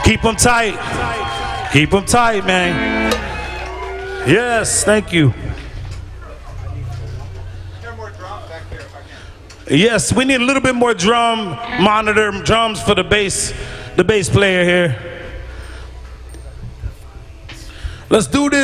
Keep them tight. Keep them tight, man. Yes, thank you. Yes, we need a little bit more drum monitor, drums for the bass player here. Let's do this.